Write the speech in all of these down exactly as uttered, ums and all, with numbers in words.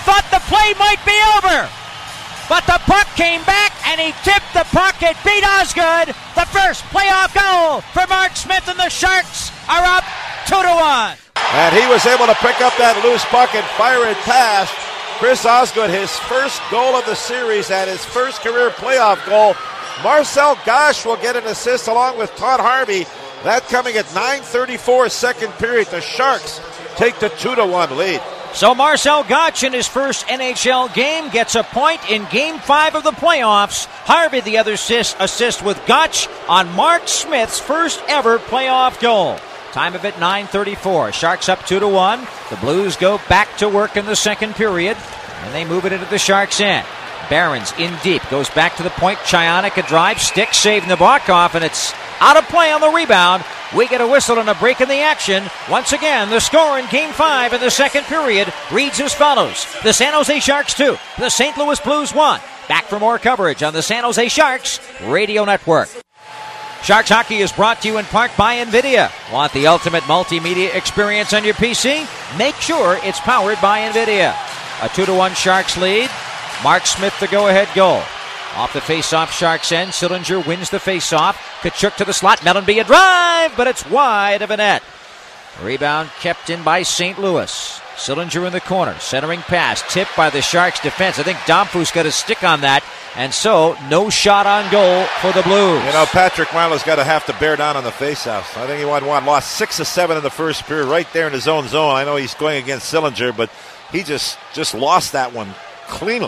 thought the play might be over. But the puck came back, and he tipped the puck. It beat Osgood. The first playoff goal for Mark Smith, and the Sharks are up two to one. And he was able to pick up that loose puck and fire it past Chris Osgood, his first goal of the series and his first career playoff goal. Marcel Gosch will get an assist along with Todd Harvey. That coming at nine thirty-four, second period. The Sharks take the two to one lead. So Marcel Gosch in his first N H L game gets a point in Game five of the playoffs. Harvey the other assist, assist with Gosch on Mark Smith's first ever playoff goal. Time of it nine thirty-four. Sharks up two to one. The Blues go back to work in the second period, and they move it into the Sharks' end. Barons in deep, goes back to the point. Chionik a drive, stick, save Nabokov, and it's out of play on the rebound. We get a whistle and a break in the action. Once again, the score in Game five in the second period reads as follows. The San Jose Sharks two, the Saint Louis Blues one. Back for more coverage on the San Jose Sharks Radio Network. Sharks Hockey is brought to you in part by NVIDIA. Want the ultimate multimedia experience on your P C? Make sure it's powered by NVIDIA. A two to one Sharks lead. Mark Smith the go-ahead goal. Off the face-off, Sharks end. Sillinger wins the face-off. Kachuk to the slot. Mellanby a drive, but it's wide of a net. Rebound kept in by Saint Louis. Sillinger in the corner. Centering pass. Tipped by the Sharks defense. I think Domfus got a stick on that. And so, no shot on goal for the Blues. You know, Patrick Marleau's got to have to bear down on the face-offs. I think he won one. Lost six of seven in the first period right there in his own zone. I know he's going against Sillinger, but he just, just lost that one cleanly.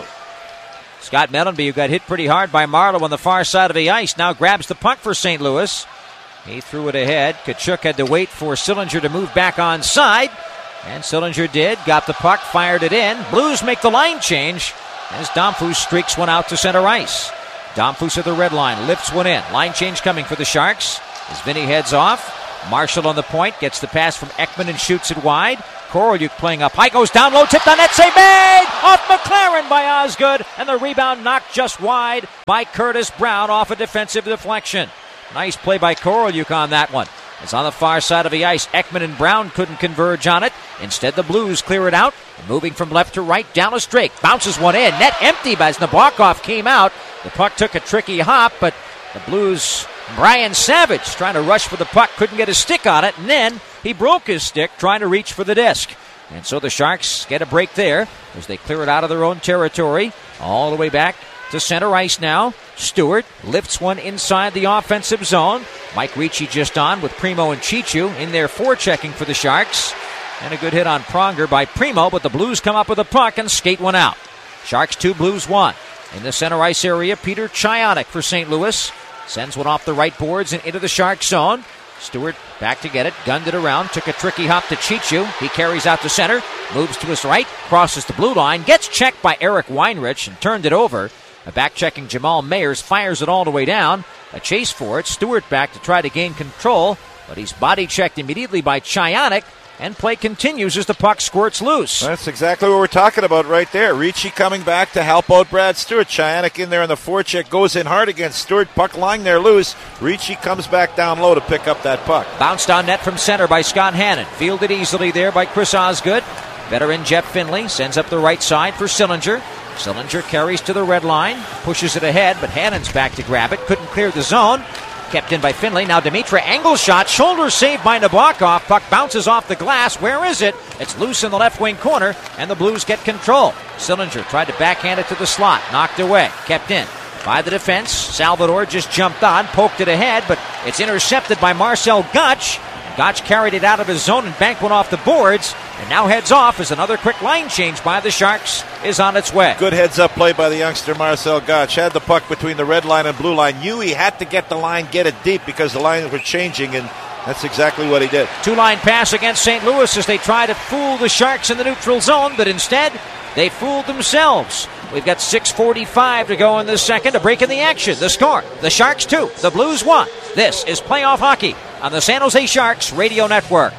Scott Mellanby, who got hit pretty hard by Marleau on the far side of the ice, now grabs the puck for Saint Louis. He threw it ahead. Kachuk had to wait for Sillinger to move back onside, and Sillinger did. Got the puck, fired it in. Blues make the line change as Domfus streaks one out to center ice. Domfus at the red line, lifts one in. Line change coming for the Sharks as Vinny heads off. Marshall on the point, gets the pass from Ekman and shoots it wide. Korolyuk playing up high, goes down low, tipped on net, save made! Off McLaren by Osgood, and the rebound knocked just wide by Curtis Brown off a defensive deflection. Nice play by Korolyuk on that one. It's on the far side of the ice. Ekman and Brown couldn't converge on it. Instead, the Blues clear it out. Moving from left to right, Dallas Drake bounces one in. Net empty as Nabokov came out. The puck took a tricky hop, but the Blues, Brian Savage, trying to rush for the puck, couldn't get a stick on it, and then he broke his stick trying to reach for the disc. And so the Sharks get a break there as they clear it out of their own territory. All the way back to center ice now. Stewart lifts one inside the offensive zone. Mike Ricci just on with Primo and Chichu in there forechecking for the Sharks. And a good hit on Pronger by Primo, but the Blues come up with a puck and skate one out. Sharks two, Blues one. In the center ice area, Peter Chionik for Saint Louis. Sends one off the right boards and into the Sharks zone. Stewart back to get it, gunned it around, took a tricky hop to Chichu. He carries out to center, moves to his right, crosses the blue line, gets checked by Eric Weinrich and turned it over. A back-checking Jamal Mayers fires it all the way down. A chase for it. Stewart back to try to gain control, but he's body-checked immediately by Chionik, and play continues as the puck squirts loose. That's exactly what we're talking about right there. Ricci coming back to help out Brad Stewart. Chionik in there on the forecheck, goes in hard against Stewart. Puck lying there loose. Ricci comes back down low to pick up that puck. Bounced on net from center by Scott Hannon. Fielded easily there by Chris Osgood. Veteran Jeff Finley sends up the right side for Sillinger. Sillinger carries to the red line, pushes it ahead, but Hannon's back to grab it. Couldn't clear the zone. Kept in by Finley. Now Dimitra angles shot. Shoulder saved by Nabokov. Puck bounces off the glass. Where is it? It's loose in the left wing corner, and the Blues get control. Sillinger tried to backhand it to the slot. Knocked away. Kept in by the defense. Salvador just jumped on, poked it ahead, but it's intercepted by Marcel Gosch. Gosch carried it out of his zone and banked one off the boards, and now heads off as another quick line change by the Sharks is on its way. Good heads-up play by the youngster Marcel Gosch. Had the puck between the red line and blue line. Knew he had to get the line, get it deep because the lines were changing, and that's exactly what he did. Two-line pass against Saint Louis as they try to fool the Sharks in the neutral zone, but instead they fooled themselves. We've got six forty-five to go in the second. A break in the action. The score, the Sharks two, the Blues one. This is Playoff Hockey on the San Jose Sharks Radio Network.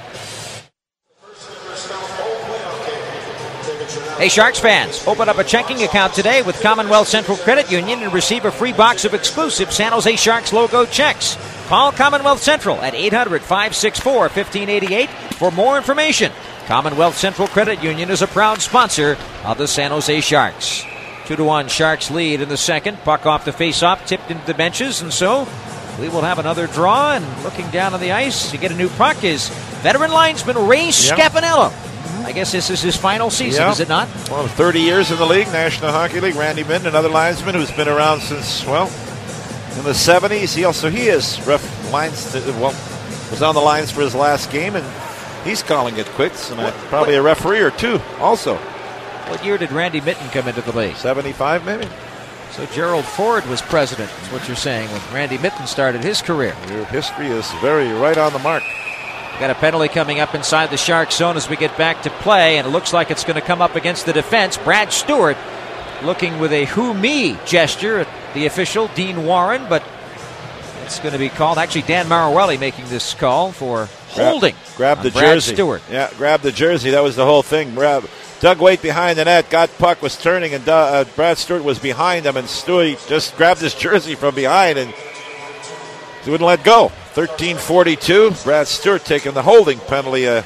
Hey, Sharks fans, open up a checking account today with Commonwealth Central Credit Union and receive a free box of exclusive San Jose Sharks logo checks. Call Commonwealth Central at eight hundred, five six four, one five eight eight for more information. Commonwealth Central Credit Union is a proud sponsor of the San Jose Sharks. Two to one Sharks lead in the second. Puck off the face-off, tipped into the benches, and so we will have another draw. And looking down on the ice to get a new puck is veteran linesman Ray yep. Scapanello. I guess this is his final season, yep. is it not? Well, thirty years in the league, National Hockey League. Randy Minton, another linesman who's been around since, well, in the seventies. He also he is ref lines to, well, was on the lines for his last game, and he's calling it quits, and what, probably what? a referee or two also. What year did Randy Minton come into the league? seventy-five, maybe. So Gerald Ford was president, is what you're saying, when Randy Minton started his career. Your history is very right on the mark. Got a penalty coming up inside the Shark zone as we get back to play, and it looks like it's going to come up against the defense. Brad Stewart looking with a who me gesture at the official, Dean Warren, but it's going to be called. Actually, Dan Maruelli making this call for holding. Grab, grab the Brad jersey. Stewart. Yeah, grab the jersey. That was the whole thing. Grab, Doug Waite behind the net, got puck, was turning, and uh, Brad Stewart was behind him, and Stewart just grabbed his jersey from behind and he wouldn't let go. thirteen forty-two. Brad Stewart taking the holding penalty. Uh,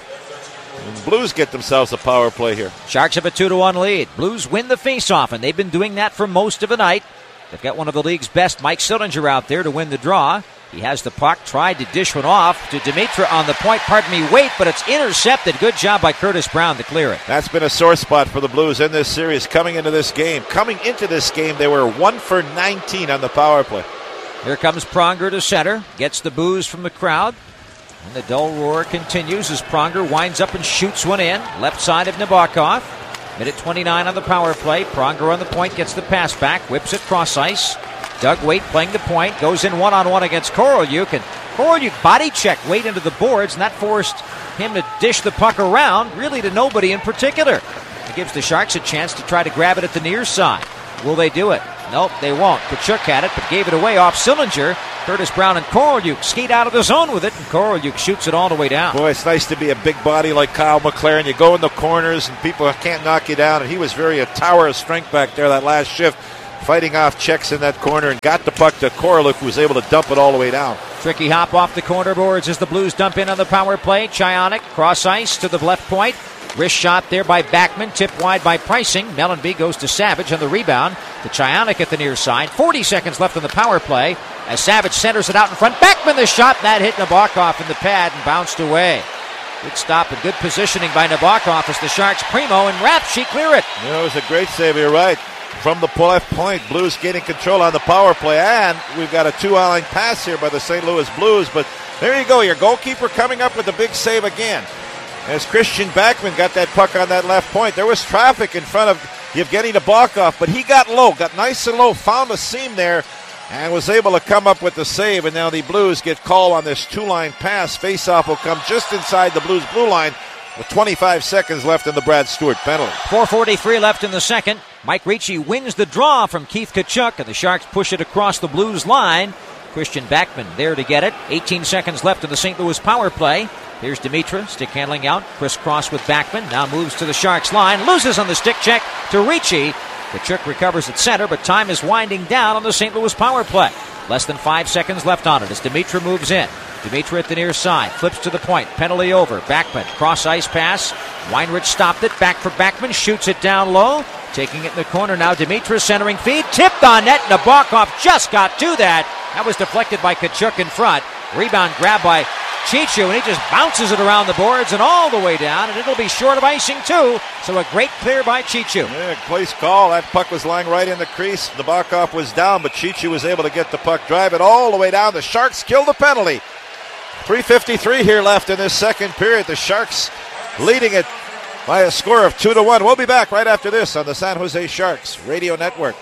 and Blues get themselves a power play here. Sharks have a two to one lead. Blues win the faceoff, and they've been doing that for most of the night. They've got one of the league's best, Mike Sillinger, out there to win the draw. He has the puck, tried to dish one off to Dimitra on the point. Pardon me, Waite, but it's intercepted. Good job by Curtis Brown to clear it. That's been a sore spot for the Blues in this series coming into this game. Coming into this game, they were one for nineteen on the power play. Here comes Pronger to center. Gets the boos from the crowd. And the dull roar continues as Pronger winds up and shoots one in. Left side of Nabokov. Minute twenty-nine on the power play. Pronger on the point, gets the pass back. Whips it cross ice. Doug Waite playing the point. Goes in one-on-one against Korolyuk. And Korolyuk body checked Waite into the boards, and that forced him to dish the puck around, really to nobody in particular. It gives the Sharks a chance to try to grab it at the near side. Will they do it? Nope, they won't. Tkachuk had it, but gave it away off Sillinger. Curtis Brown and Korolyuk skate out of the zone with it, and Korolyuk shoots it all the way down. Boy, it's nice to be a big body like Kyle McLaren. You go in the corners, and people can't knock you down, and he was very a tower of strength back there that last shift, fighting off checks in that corner, and got the puck to Korolyuk, who was able to dump it all the way down. Tricky hop off the corner boards as the Blues dump in on the power play. Chionik, cross ice to the left point. Wrist shot there by Backman, tipped wide by Pricing. Mellenby goes to Savage on the rebound. To Chionik at the near side. forty seconds left on the power play as Savage centers it out in front. Backman the shot, that hit Nabokov in the pad and bounced away. Good stop and good positioning by Nabokov as the Sharks primo and Rapchi clear it. You know, it was a great save, you're right. From the left point, Blues getting control on the power play, and we've got a two-line pass here by the Saint Louis Blues, but there you go, your goalkeeper coming up with a big save again. As Christian Backman got that puck on that left point, there was traffic in front of Yevgeny Nabokov, but he got low, got nice and low, found a seam there, and was able to come up with the save, and now the Blues get called on this two-line pass. Face-off will come just inside the Blues blue line with twenty-five seconds left in the Brad Stewart penalty. four forty-three left in the second. Mike Ricci wins the draw from Keith Tkachuk, and the Sharks push it across the Blues line. Christian Backman there to get it. eighteen seconds left in the Saint Louis power play. Here's Dimitra, stick handling out, crisscross with Backman, now moves to the Sharks line, loses on the stick check to Ricci. Tkachuk recovers at center, but time is winding down on the Saint Louis power play. Less than five seconds left on it as Dimitra moves in. Dimitra at the near side, flips to the point, penalty over. Backman, cross ice pass. Weinrich stopped it, back for Backman, shoots it down low. Taking it in the corner now, Dimitra centering feed, tipped on net, Nabokov just got to that. That was deflected by Tkachuk in front. Rebound grabbed by Chichu, and he just bounces it around the boards and all the way down, and it'll be short of icing too. So a great clear by Chichu. Yeah, place call. That puck was lying right in the crease. Nabokov was down, but Chichu was able to get the puck, drive it all the way down. The Sharks kill the penalty. three fifty-three here left in this second period. The Sharks leading it by a score of two to one. We'll be back right after this on the San Jose Sharks Radio Network.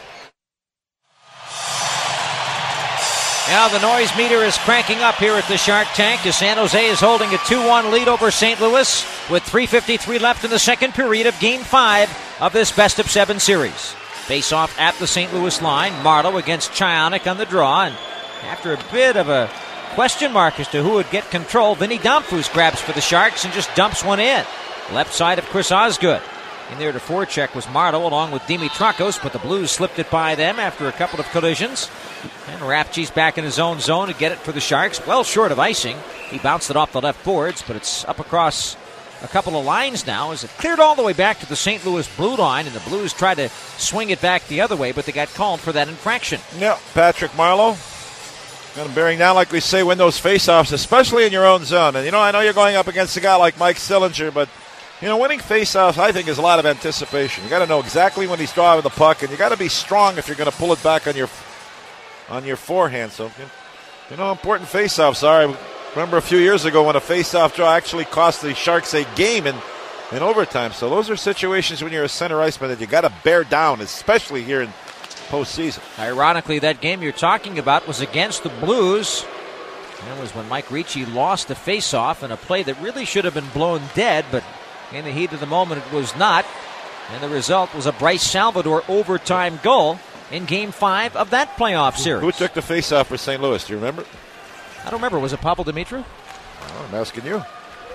Now the noise meter is cranking up here at the Shark Tank as San Jose is holding a two one lead over Saint Louis with three fifty-three left in the second period of Game five of this best of seven series. Face off at the Saint Louis line. Marleau against Chionik on the draw, and after a bit of a question mark as to who would get control, Vinny Damphus grabs for the Sharks and just dumps one in. Left side of Chris Osgood. In there to forecheck was Marleau along with Dimitrakos, but the Blues slipped it by them after a couple of collisions. And Rapchi's back in his own zone to get it for the Sharks. Well short of icing. He bounced it off the left boards, but it's up across a couple of lines now as it cleared all the way back to the Saint Louis blue line, and the Blues tried to swing it back the other way, but they got called for that infraction. Yeah, Patrick Marleau. Kind of bearing down, like we say, win those faceoffs, especially in your own zone. And, you know, I know you're going up against a guy like Mike Sillinger, but, you know, winning faceoffs, I think, is a lot of anticipation. You got to know exactly when he's driving the puck, and you got to be strong if you're going to pull it back on your on your forehand. So, you know how important faceoffs are. I remember a few years ago when a faceoff draw actually cost the Sharks a game in, in overtime. So those are situations when you're a center iceman that you got to bear down, especially here in postseason. Ironically, that game you're talking about was against the Blues. That was when Mike Ricci lost the faceoff in a play that really should have been blown dead, but in the heat of the moment it was not. And the result was a Bryce Salvador overtime goal in Game five of that playoff series. Who took the faceoff for Saint Louis? Do you remember? I don't remember. Was it Pavel Dimitru? Oh, I'm asking you.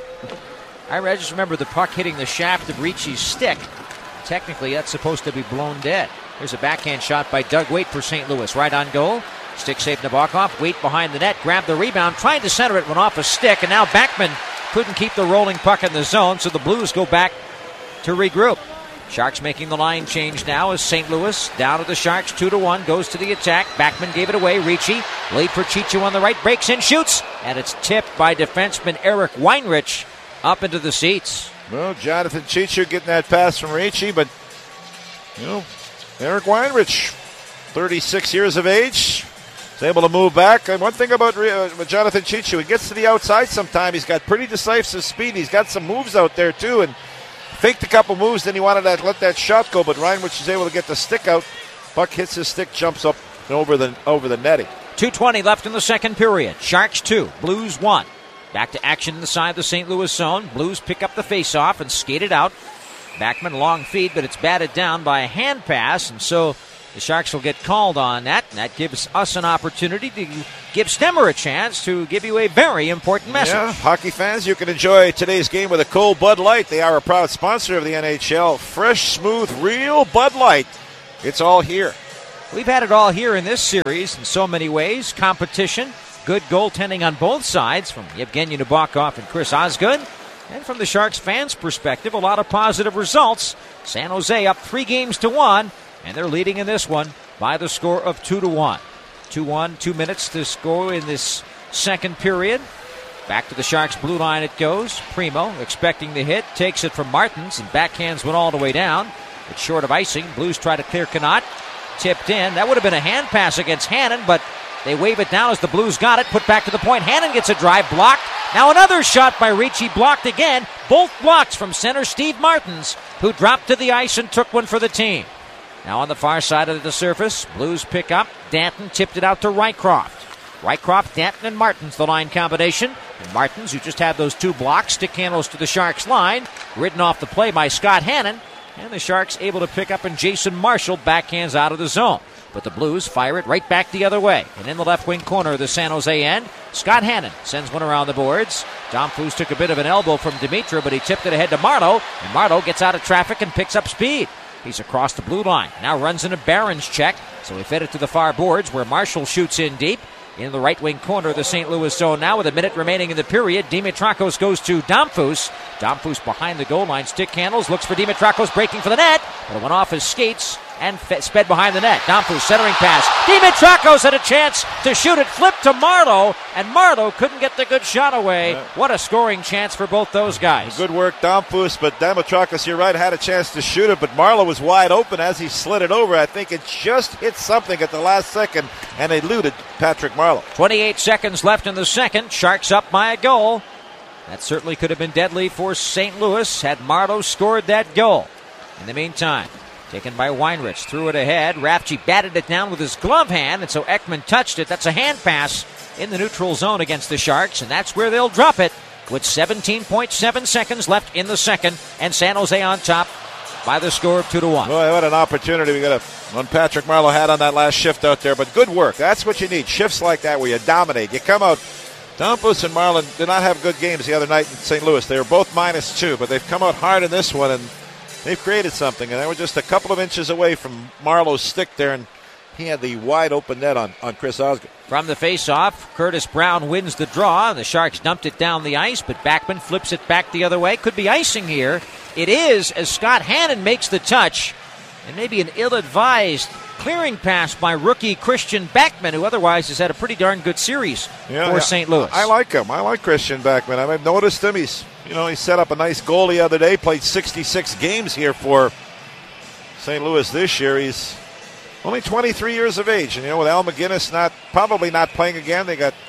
I just remember the puck hitting the shaft of Ricci's stick. Technically, that's supposed to be blown dead. There's a backhand shot by Doug Weight for Saint Louis. Right on goal. Stick save Nabokov. Weight behind the net. Grabbed the rebound. Tried to center it. Went off a stick. And now Backman couldn't keep the rolling puck in the zone. So the Blues go back to regroup. Sharks making the line change now as Saint Louis down to the Sharks. two to one. Goes to the attack. Backman gave it away. Ricci. Late for Chichu on the right. Breaks in. Shoots. And it's tipped by defenseman Eric Weinrich up into the seats. Well, Jonathan Chichu getting that pass from Ricci. But, you know, Eric Weinrich, thirty-six years of age, is able to move back. And one thing about uh, Jonathan Chichu, he gets to the outside sometime. He's got pretty decisive speed. He's got some moves out there, too, and faked a couple moves. Then he wanted to let that shot go, but Weinrich is able to get the stick out. Puck hits his stick, jumps up and over the, over the netting. two twenty left in the second period. Sharks two, Blues one. Back to action in the side of the Saint Louis zone. Blues pick up the faceoff and skate it out. Backman long feed, but it's batted down by a hand pass, and so the Sharks will get called on that. And that gives us an opportunity to give Stemmer a chance to give you a very important message. Yeah, hockey fans, you can enjoy today's game with a cold Bud Light. They are a proud sponsor of the N H L. Fresh, smooth, real Bud Light. It's all here. We've had it all here in this series in so many ways. Competition, good goaltending on both sides from Yevgeny Nabokov and Chris Osgood. And from the Sharks fans' perspective, a lot of positive results. San Jose up three games to one, and they're leading in this one by the score of two to one. two one, two minutes to score in this second period. Back to the Sharks' blue line it goes. Primo expecting the hit, takes it from Martins, and backhands went all the way down. It's short of icing. Blues try to clear Connaught. Tipped in. That would have been a hand pass against Hannon, but they wave it down as the Blues got it. Put back to the point. Hannon gets a drive, blocked. Now another shot by Ricci, blocked again. Both blocks from center Steve Martins, who dropped to the ice and took one for the team. Now on the far side of the surface, Blues pick up. Danton tipped it out to Rycroft. Rycroft, Danton, and Martins, the line combination. And Martins, who just had those two blocks, stick handles to the Sharks line. Ridden off the play by Scott Hannon. And the Sharks able to pick up, and Jason Marshall backhands out of the zone. But the Blues fire it right back the other way. And in the left wing corner of the San Jose end, Scott Hannon sends one around the boards. Domfus took a bit of an elbow from Dimitra, but he tipped it ahead to Marleau. And Marleau gets out of traffic and picks up speed. He's across the blue line. Now runs in a Barron's check. So he fed it to the far boards where Marshall shoots in deep. In the right wing corner of the Saint Louis zone now with a minute remaining in the period. Dimitrakos goes to Domfus. Domfus behind the goal line. Stick handles. Looks for Dimitrakos breaking for the net. But it went off his skates and fe- sped behind the net. Domfus centering pass. Dimitrakos had a chance to shoot it. Flipped to Marleau. And Marleau couldn't get the good shot away. Yeah. What a scoring chance for both those guys. Good work, Domfus. But Dimitrakos, you're right, had a chance to shoot it. But Marleau was wide open as he slid it over. I think it just hit something at the last second and eluded Patrick Marleau. twenty-eight seconds left in the second. Sharks up by a goal. That certainly could have been deadly for Saint Louis had Marleau scored that goal. In the meantime, taken by Weinrich, threw it ahead. Rafchi batted it down with his glove hand, and so Ekman touched it. That's a hand pass in the neutral zone against the Sharks, and that's where they'll drop it with seventeen point seven seconds left in the second, and San Jose on top by the score of two to one. Boy, what an opportunity we got a, one Patrick Marleau had on that last shift out there, but good work. That's what you need, shifts like that where you dominate. You come out. Domfus and Marlin did not have good games the other night in Saint Louis. They were both minus two, but they've come out hard in this one, and they've created something. And they were just a couple of inches away from Marleau's stick there, and he had the wide open net on, on Chris Osgood. From the faceoff, Curtis Brown wins the draw. The Sharks dumped it down the ice, but Backman flips it back the other way. Could be icing here. It is, as Scott Hannon makes the touch. And maybe an ill-advised clearing pass by rookie Christian Backman, who otherwise has had a pretty darn good series yeah, for yeah. Saint Louis. I like him. I like Christian Backman. I've noticed him. He's, you know, he set up a nice goal the other day, played sixty-six games here for Saint Louis this year. He's only twenty-three years of age. And, you know, with Al McGinnis not probably not playing again, they got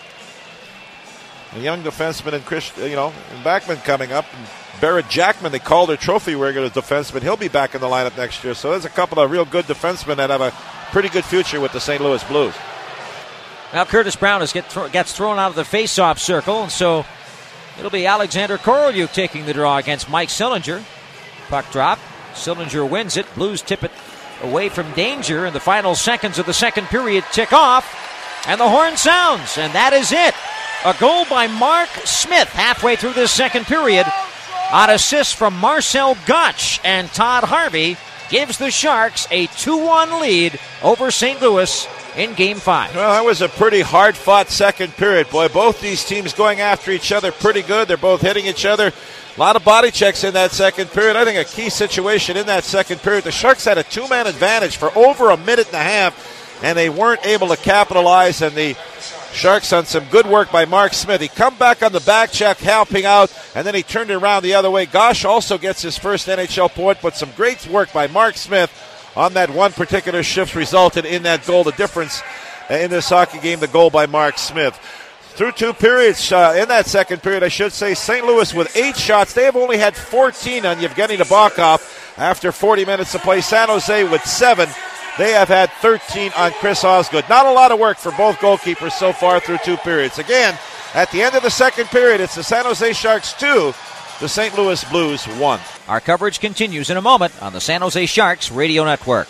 a young defenseman and Chris, you know, and Backman coming up. And Barrett Jackman, they called her trophy regular defenseman. He'll be back in the lineup next year. So there's a couple of real good defensemen that have a pretty good future with the Saint Louis Blues. Now Curtis Brown is get th- gets thrown out of the face-off circle, and so it'll be Alexander Korolyuk taking the draw against Mike Sillinger. Puck drop. Sillinger wins it. Blues tip it away from danger, and the final seconds of the second period tick off, and the horn sounds, and that is it. A goal by Mark Smith halfway through this second period on assist from Marcel Gotch, and Todd Harvey gives the Sharks a two one lead over Saint Louis in Game five. Well, that was a pretty hard-fought second period. Boy, both these teams going after each other pretty good. They're both hitting each other. A lot of body checks in that second period. I think a key situation in that second period. The Sharks had a two-man advantage for over a minute and a half, and they weren't able to capitalize, and the Sharks on some good work by Mark Smith. He come back on the back check, helping out, and then he turned it around the other way. Gosh also gets his first N H L point, but some great work by Mark Smith on that one particular shift resulted in that goal. The difference in this hockey game, the goal by Mark Smith. Through two periods, uh, in that second period, I should say, Saint Louis with eight shots. They have only had fourteen on Yevgeny Nabokov after forty minutes to play. San Jose with seven. They have had thirteen on Chris Osgood. Not a lot of work for both goalkeepers so far through two periods. Again, at the end of the second period, it's the San Jose Sharks two, the Saint Louis Blues one. Our coverage continues in a moment on the San Jose Sharks Radio Network.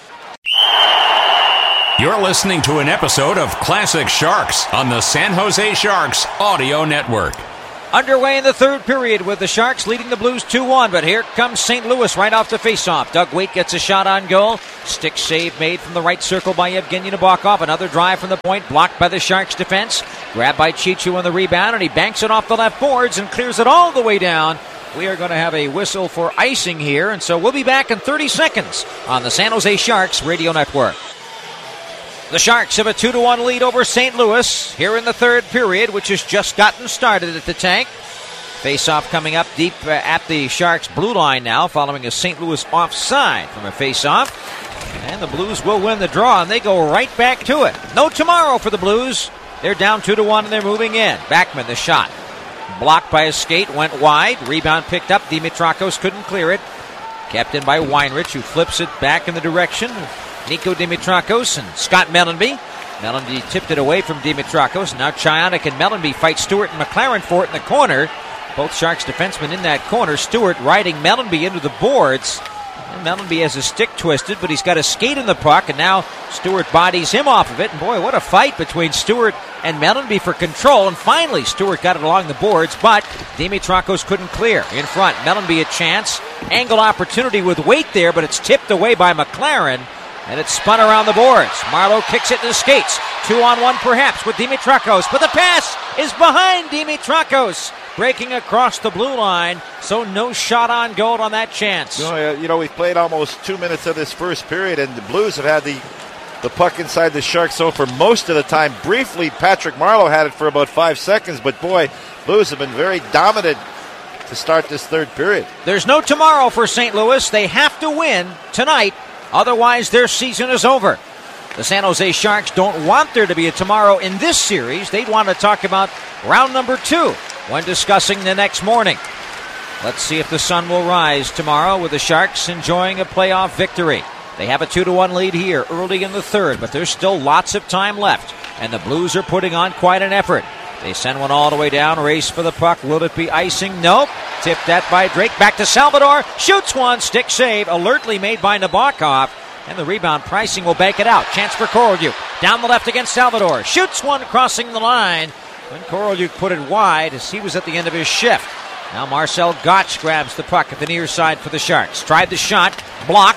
You're listening to an episode of Classic Sharks on the San Jose Sharks Audio Network. Underway in the third period with the Sharks leading the Blues two one, but here comes Saint Louis right off the faceoff. Doug Weight gets a shot on goal. Stick save made from the right circle by Yevgeny Nabokov. Another drive from the point, blocked by the Sharks defense. Grabbed by Chichu on the rebound, and he banks it off the left boards and clears it all the way down. We are going to have a whistle for icing here, and so we'll be back in thirty seconds on the San Jose Sharks Radio Network. The Sharks have a two to one lead over Saint Louis here in the third period, which has just gotten started at the tank. Face-off coming up deep uh, at the Sharks' blue line now, following a Saint Louis offside from a face-off. And the Blues will win the draw, and they go right back to it. No tomorrow for the Blues. They're down two to one, and they're moving in. Backman, the shot. Blocked by a skate, went wide. Rebound picked up. Dimitrakos couldn't clear it. Kept in by Weinrich, who flips it back in the direction Nico Dimitrakos and Scott Mellanby. Mellanby tipped it away from Dimitrakos. Now Chionik and Mellanby fight Stewart and McLaren for it in the corner. Both Sharks defensemen in that corner. Stewart riding Mellanby into the boards. And Mellanby has a stick twisted, but he's got a skate in the puck, and now Stewart bodies him off of it. And boy, what a fight between Stewart and Mellanby for control. And finally, Stewart got it along the boards, but Dimitrakos couldn't clear. In front, Mellanby a chance. Angle opportunity with Weight there, but it's tipped away by McLaren. And it's spun around the boards. Marleau kicks it in the skates. Two on one perhaps with Dimitrakos. But the pass is behind Dimitrakos. Breaking across the blue line. So no shot on goal on that chance. You know, you know, we've played almost two minutes of this first period, and the Blues have had the, the puck inside the Sharks zone for most of the time. Briefly, Patrick Marleau had it for about five seconds. But boy, Blues have been very dominant to start this third period. There's no tomorrow for Saint Louis. They have to win tonight. Otherwise, their season is over. The San Jose Sharks don't want there to be a tomorrow in this series. They'd want to talk about round number two when discussing the next morning. Let's see if the sun will rise tomorrow with the Sharks enjoying a playoff victory. They have a two to one lead here early in the third, but there's still lots of time left, and the Blues are putting on quite an effort. They send one all the way down, race for the puck. Will it be icing? Nope. Tipped that by Drake. Back to Salvador. Shoots one. Stick save. Alertly made by Nabokov. And the rebound pricing will bank it out. Chance for Korolyuk. Down the left against Salvador. Shoots one crossing the line. When Korolyuk put it wide as he was at the end of his shift. Now Marcel Gotch grabs the puck at the near side for the Sharks. Tried the shot. Blocked.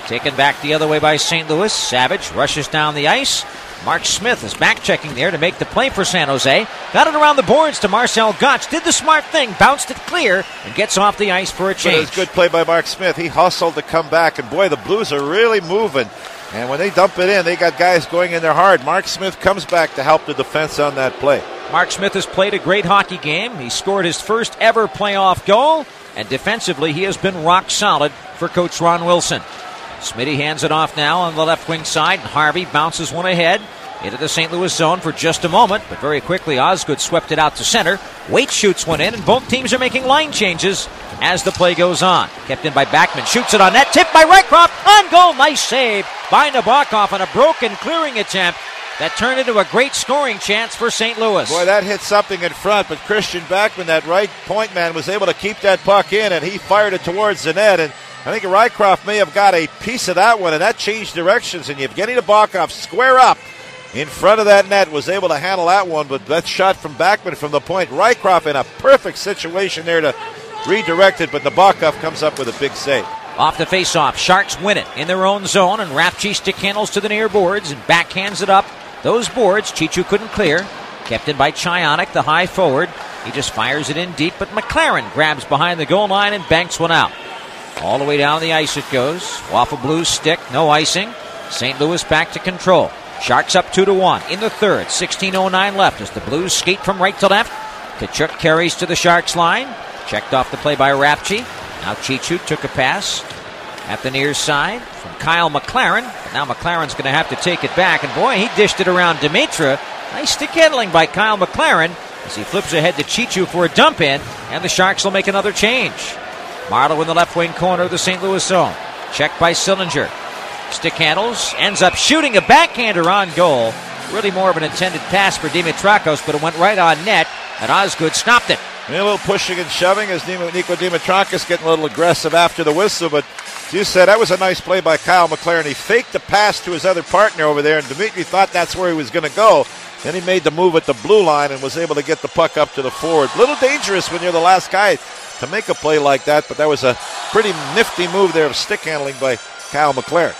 Taken back the other way by Saint Louis. Savage rushes down the ice. Mark Smith is back checking there to make the play for San Jose. Got it around the boards to Marcel Gottsch. Did the smart thing, bounced it clear, and gets off the ice for a change. It was a good play by Mark Smith. He hustled to come back, and boy, the Blues are really moving. And when they dump it in, they got guys going in there hard. Mark Smith comes back to help the defense on that play. Mark Smith has played a great hockey game. He scored his first ever playoff goal, and defensively he has been rock solid for Coach Ron Wilson. Smitty hands it off now on the left wing side. Harvey bounces one ahead into the Saint Louis zone for just a moment, but very quickly Osgood swept it out to center. Waite shoots one in, and both teams are making line changes as the play goes on. Kept in by Backman, shoots it on net, tipped by Rycroft, on goal, nice save by Nabokov on a broken clearing attempt that turned into a great scoring chance for Saint Louis. Boy, that hit something in front, but Christian Backman, that right point man, was able to keep that puck in, and he fired it towards the net, and I think Rycroft may have got a piece of that one, and that changed directions, and Yevgeny Nabokov square up in front of that net, was able to handle that one, but that shot from Backman from the point. Rycroft in a perfect situation there to redirect it, but Nabokov comes up with a big save. Off the face-off, Sharks win it in their own zone, and Rapchi stick handles to the near boards and backhands it up. Those boards, Chichu couldn't clear. Kept in by Chionik, the high forward. He just fires it in deep, but McLaren grabs behind the goal line and banks one out. All the way down the ice it goes. Waffle Blues stick, no icing. Saint Louis back to control. Sharks up two to one in the third. sixteen oh nine left as the Blues skate from right to left. Tkachuk carries to the Sharks line. Checked off the play by Rapchi. Now Chichu took a pass at the near side from Kyle McLaren. But now McLaren's going to have to take it back. And boy, he dished it around Dimitra. Nice stick handling by Kyle McLaren as he flips ahead to Chichu for a dump in. And the Sharks will make another change. Marleau in the left wing corner of the Saint Louis zone. Checked by Sillinger. Stick handles, ends up shooting a backhander on goal. Really more of an intended pass for Dimitrakos, but it went right on net, and Osgood stopped it. And a little pushing and shoving as Nico Dimitrakos getting a little aggressive after the whistle, but as you said, that was a nice play by Kyle McLaren. He faked the pass to his other partner over there, and Dimitri thought that's where he was going to go. Then he made the move at the blue line and was able to get the puck up to the forward. A little dangerous when you're the last guy to make a play like that, but that was a pretty nifty move there of stick handling by Kyle McLaren.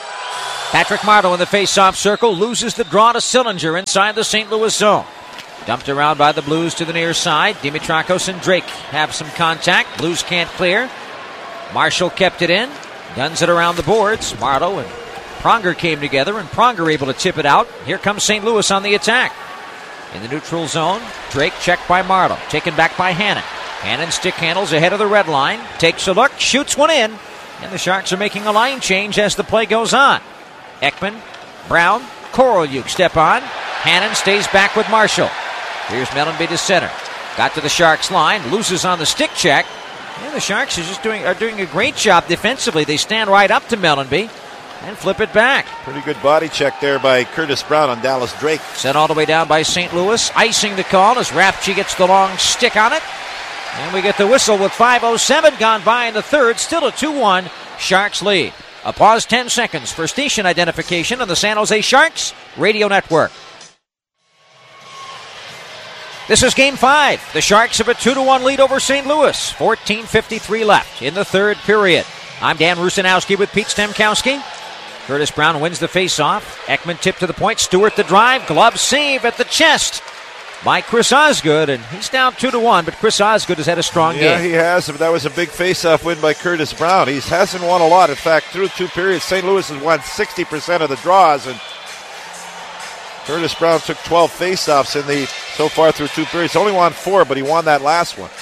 Patrick Marleau in the face-off circle loses the draw to Sillinger inside the Saint Louis zone. Dumped around by the Blues to the near side. Dimitrakos and Drake have some contact. Blues can't clear. Marshall kept it in. Guns it around the boards. Marleau and Pronger came together, and Pronger able to tip it out. Here comes Saint Louis on the attack. In the neutral zone, Drake checked by Marleau. Taken back by Hannon. Hannon stick handles ahead of the red line. Takes a look, shoots one in. And the Sharks are making a line change as the play goes on. Ekman, Brown, Korolyuk step on. Hannon stays back with Marshall. Here's Mellenby to center. Got to the Sharks line, loses on the stick check. And the Sharks are just doing are doing a great job defensively. They stand right up to Mellenby and flip it back. Pretty good body check there by Curtis Brown on Dallas Drake. Sent all the way down by Saint Louis. Icing the call as Rapchi gets the long stick on it. And we get the whistle with five oh seven gone by in the third. Still a two one Sharks lead. A pause ten seconds for station identification on the San Jose Sharks Radio Network. This is Game five. The Sharks have a two to one lead over Saint Louis. fourteen fifty-three left in the third period. I'm Dan Rusanowski with Pete Stemkowski. Curtis Brown wins the faceoff. Ekman tipped to the point. Stewart the drive. Glove save at the chest by Chris Osgood, and he's down two to one, but Chris Osgood has had a strong yeah, game. Yeah, he has. That was a big face-off win by Curtis Brown. He hasn't won a lot. In fact, through two periods, Saint Louis has won sixty percent of the draws, and Curtis Brown took twelve face-offs in the so far through two periods. Only won four, but he won that last one.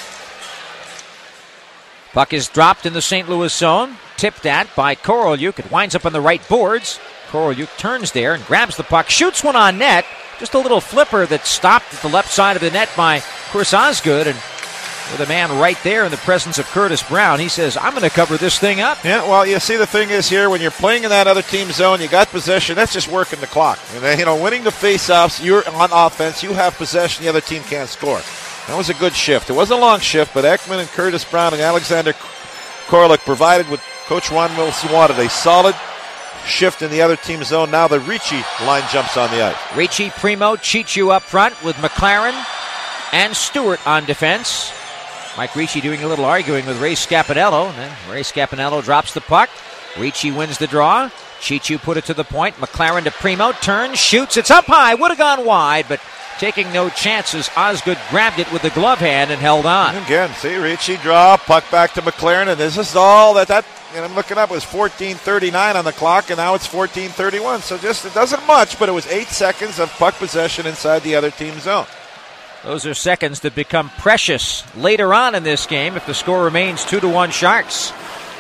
Puck is dropped in the Saint Louis zone. Tipped at by Korolyuk. It winds up on the right boards. Korolyuk turns there and grabs the puck. Shoots one on net. Just a little flipper that stopped at the left side of the net by Chris Osgood. And with a man right there in the presence of Curtis Brown, he says, I'm going to cover this thing up. Yeah, well, you see, the thing is here, when you're playing in that other team zone, you got possession. That's just working the clock. And, you know, winning the faceoffs, you're on offense. You have possession. The other team can't score. That was a good shift. It wasn't a long shift, but Ekman and Curtis Brown and Alexander Korolyuk provided what Coach Ron Wilson wanted, a solid shift in the other team zone. Now the Ricci line jumps on the ice. Ricci, Primo, Chichu up front with McLaren and Stewart on defense. Mike Ricci doing a little arguing with Ray Scapanello. And then Ray Scapanello drops the puck. Ricci wins the draw. Chichu put it to the point. McLaren to Primo. Turns, shoots. It's up high. Would have gone wide, but taking no chances. Osgood grabbed it with the glove hand and held on. Again, see, Ricci draw, puck back to McLaren, and this is all that, that and I'm looking up, it was fourteen thirty-nine on the clock, and now it's fourteen thirty-one. So just, it doesn't much, but it was eight seconds of puck possession inside the other team's zone. Those are seconds that become precious later on in this game if the score remains two to one Sharks.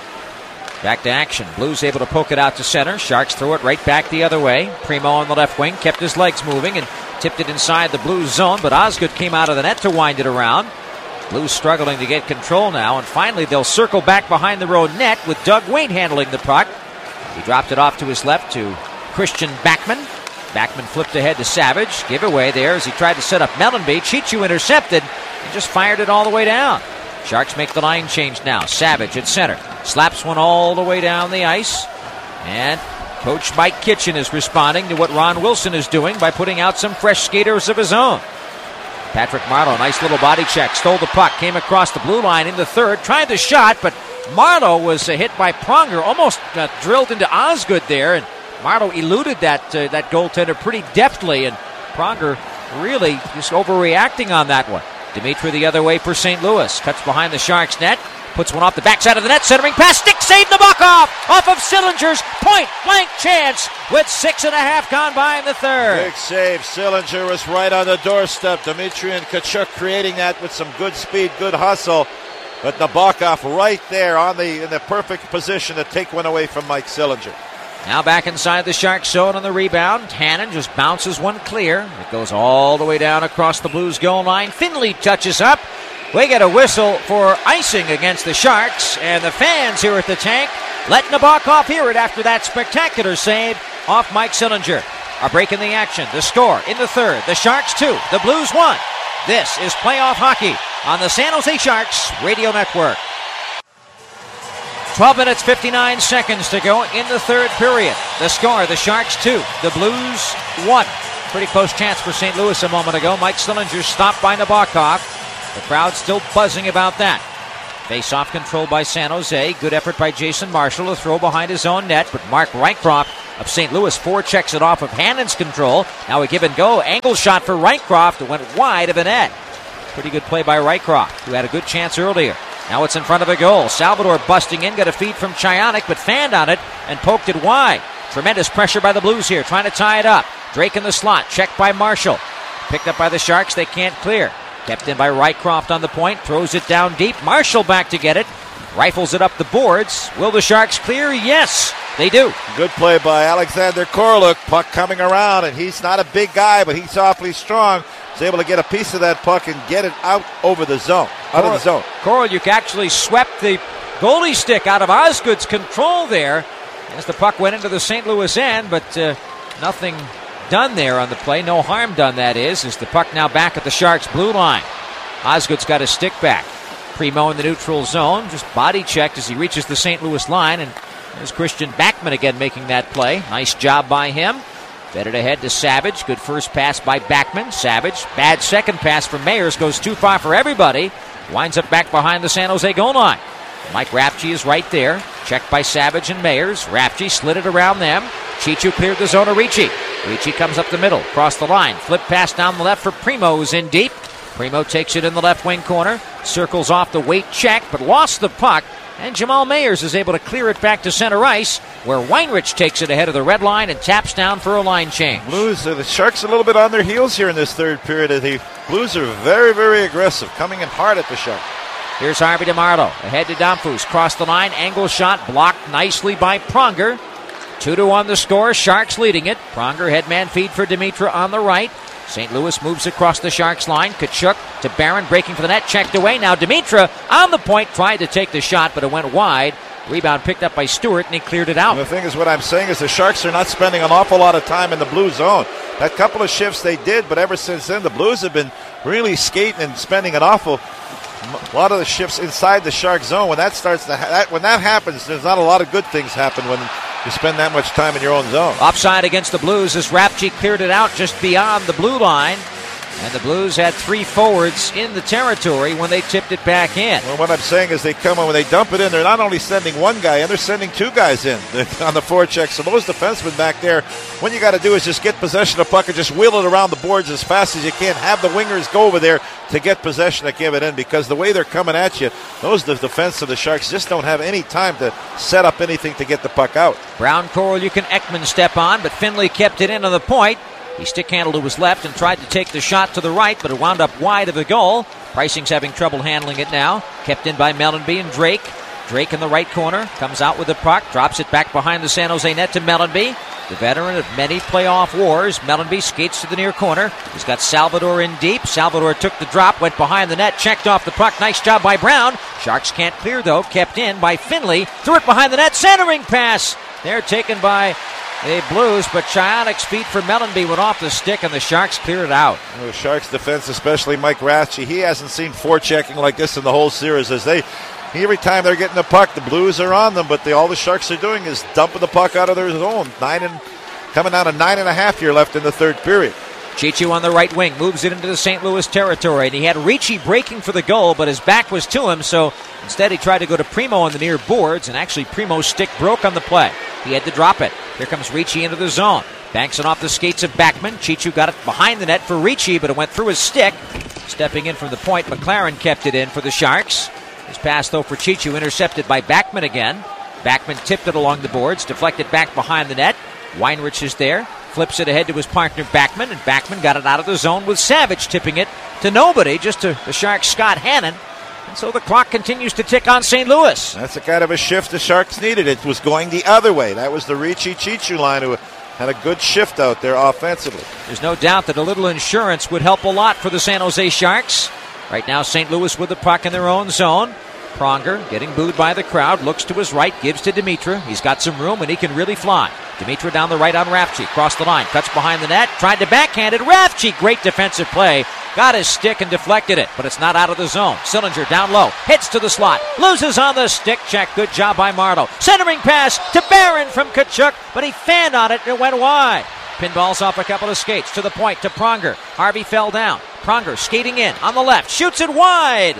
Back to action. Blues able to poke it out to center. Sharks throw it right back the other way. Primo on the left wing kept his legs moving and tipped it inside the Blues zone, but Osgood came out of the net to wind it around. Blues struggling to get control now, and finally they'll circle back behind the road net with Doug Weight handling the puck. He dropped it off to his left to Christian Backman. Backman flipped ahead to Savage. Giveaway there as he tried to set up Mellanby. Chichu intercepted and just fired it all the way down. Sharks make the line change now. Savage at center. Slaps one all the way down the ice. And Coach Mike Kitchen is responding to what Ron Wilson is doing by putting out some fresh skaters of his own. Patrick Marleau, nice little body check. Stole the puck. Came across the blue line in the third. Tried the shot, but Marleau was uh, hit by Pronger. Almost uh, drilled into Osgood there. And Marleau eluded that, uh, that goaltender pretty deftly. And Pronger really just overreacting on that one. Dimitri the other way for Saint Louis. Cuts behind the Sharks net. Puts one off the backside of the net. Centering pass. Stick save Nabokov off of Sillinger's point blank chance with six and a half gone by in the third. Big save. Sillinger was right on the doorstep. Dimitri and Tkachuk creating that with some good speed, good hustle. But Nabokov right there on the in the perfect position to take one away from Mike Sillinger. Now back inside the Sharks zone on the rebound. Hannon just bounces one clear. It goes all the way down across the Blues goal line. Finley touches up. We get a whistle for icing against the Sharks, and the fans here at the tank let Nabokov hear it after that spectacular save off Mike Sillinger. Our break in the action. The score in the third. The Sharks two. The Blues one. This is playoff hockey on the San Jose Sharks Radio Network. twelve minutes, fifty-nine seconds to go in the third period. The score, the Sharks two, the Blues one. Pretty close chance for Saint Louis a moment ago. Mike Sillinger stopped by Nabokov. The crowd still buzzing about that. Face-off control by San Jose. Good effort by Jason Marshall to throw behind his own net, but Mark Rycroft of Saint Louis forechecks it off of Hannon's control. Now a give and go. Angle shot for Rycroft. It went wide of the net. Pretty good play by Rycroft, who had a good chance earlier. Now it's in front of a goal. Salvador busting in, got a feed from Chionik, but fanned on it and poked it wide. Tremendous pressure by the Blues here, trying to tie it up. Drake in the slot, checked by Marshall. Picked up by the Sharks, they can't clear. Kept in by Rycroft on the point, throws it down deep. Marshall back to get it. Rifles it up the boards. Will the Sharks clear? Yes, they do. Good play by Alexander Koroluk. Puck coming around, and he's not a big guy, but he's awfully strong. He's able to get a piece of that puck and get it out over the zone, out Kor- of the zone. Koroluk actually swept the goalie stick out of Osgood's control there as the puck went into the Saint Louis end, but uh, nothing done there on the play. No harm done, that is, as the puck now back at the Sharks' blue line. Osgood's got his stick back. Primo in the neutral zone, just body checked as he reaches the Saint Louis line, and there's Christian Backman again making that play. Nice job by him. Fed it ahead to Savage. Good first pass by Backman. Savage. Bad second pass from Mayers. Goes too far for everybody. Winds up back behind the San Jose goal line. Mike Rapchi is right there. Checked by Savage and Mayers. Rapchi slid it around them. Chichu cleared the zone of Ricci. Ricci comes up the middle, across the line. Flip pass down the left for Primo, who's in deep. Primo takes it in the left wing corner. Circles off the Weight check, but lost the puck. And Jamal Mayers is able to clear it back to center ice, where Weinrich takes it ahead of the red line and taps down for a line change. Blues, uh, the Sharks a little bit on their heels here in this third period. The Blues are very, very aggressive, coming in hard at the Sharks. Here's Harvey DeMarlo. Ahead to Domfus. Cross the line. Angle shot blocked nicely by Pronger. Two to one the score. Sharks leading it. Pronger headman feed for Dimitra on the right. Saint Louis moves across the Sharks line. Tkachuk to Barron, breaking for the net. Checked away. Now Dimitra on the point. Tried to take the shot, but it went wide. Rebound picked up by Stewart, and he cleared it out. And the thing is, what I'm saying is the Sharks are not spending an awful lot of time in the blue zone. That couple of shifts they did, but ever since then, the Blues have been really skating and spending an awful a lot of the shifts inside the Shark zone. When that starts to ha- that, when that happens, there's not a lot of good things happen when you spend that much time in your own zone. Offside against the Blues as Rapchi cleared it out just beyond the blue line. And the Blues had three forwards in the territory when they tipped it back in. Well, what I'm saying is they come in, when they dump it in, they're not only sending one guy in, they're sending two guys in on the forecheck. So those defensemen back there, what you got to do is just get possession of the puck and just wheel it around the boards as fast as you can. Have the wingers go over there to get possession to give it in, because the way they're coming at you, those the defense of the Sharks just don't have any time to set up anything to get the puck out. Brown, Coral, you can Ekman step on, but Finley kept it in on the point. He stick-handled to his left and tried to take the shot to the right, but it wound up wide of the goal. Pricing's having trouble handling it now. Kept in by Mellanby and Drake. Drake in the right corner, comes out with the puck, drops it back behind the San Jose net to Mellanby. The veteran of many playoff wars, Mellanby skates to the near corner. He's got Salvador in deep. Salvador took the drop, went behind the net, checked off the puck. Nice job by Brown. Sharks can't clear, though. Kept in by Finley. Threw it behind the net. Centering pass. They're taken by the Blues, but Chionic speed for Mellanby went off the stick, and the Sharks cleared it out. The Sharks defense, especially Mike Rathje, he hasn't seen forechecking like this in the whole series. As they, every time they're getting the puck, the Blues are on them, but the, all the Sharks are doing is dumping the puck out of their zone. Nine and coming down to nine and a half here left in the third period. Chichu on the right wing moves it into the Saint Louis territory, and he had Ricci breaking for the goal, but his back was to him, so instead he tried to go to Primo on the near boards, and actually Primo's stick broke on the play. He had to drop it. Here comes Ricci into the zone. Banks it off the skates of Backman. Chichu got it behind the net for Ricci, but it went through his stick. Stepping in from the point, McLaren kept it in for the Sharks. His pass, though, for Chichu, intercepted by Backman again. Backman tipped it along the boards, deflected back behind the net. Weinrich is there. Flips it ahead to his partner Backman, and Backman got it out of the zone with Savage tipping it to nobody, just to the Sharks' Scott Hannon. And so the clock continues to tick on Saint Louis. That's the kind of a shift the Sharks needed. It was going the other way. That was the Ricci-Chichu line who had a good shift out there offensively. There's no doubt that a little insurance would help a lot for the San Jose Sharks. Right now, Saint Louis with the puck in their own zone. Pronger getting booed by the crowd, looks to his right, gives to Dimitra. He's got some room and he can really fly. Dimitra down the right on Rathje, cross the line, cuts behind the net, tried to backhand it. Rathje, great defensive play, got his stick and deflected it, but it's not out of the zone. Sillinger down low, hits to the slot, loses on the stick check. Good job by Marleau. Centering pass to Barron from Tkachuk, but he fanned on it and it went wide. Pinballs off a couple of skates to the point to Pronger. Harvey fell down. Pronger skating in on the left, shoots it wide.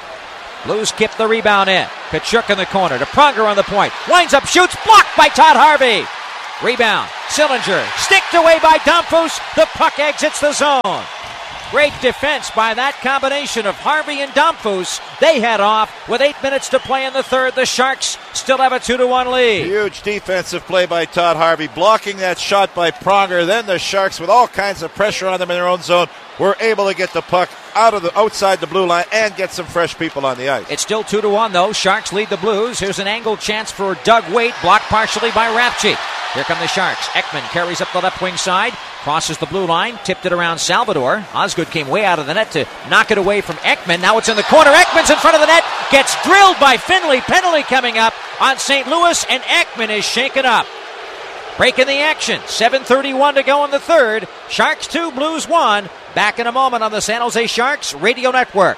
Blues kept the rebound in. Tkachuk in the corner to Pronger on the point. Winds up, shoots, blocked by Todd Harvey. Rebound, Sillinger, sticked away by Domfus. The puck exits the zone. Great defense by that combination of Harvey and Domfus. They head off with eight minutes to play in the third. The Sharks still have a two to one lead. Huge defensive play by Todd Harvey, blocking that shot by Pronger. Then the Sharks, with all kinds of pressure on them in their own zone, were able to get the puck out of the outside the blue line and get some fresh people on the ice. It's still two to one though. Sharks lead the Blues. Here's an angled chance for Doug Waite, blocked partially by Rathje. Here come the Sharks. Ekman carries up the left wing side, crosses the blue line, tipped it around Salvador. Osgood came way out of the net to knock it away from Ekman. Now it's in the corner. Ekman's in front of the net, gets drilled by Finley. Penalty coming up on Saint Louis, and Ekman is shaken up. Breaking the action. seven thirty-one to go in the third. Sharks two, Blues one. Back in a moment on the San Jose Sharks Radio Network.